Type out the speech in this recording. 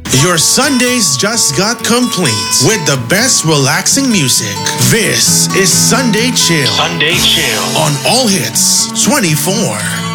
Your Sundays just got complete with the best relaxing music. This is Sunday Chill. Sunday Chill on All Hits 24.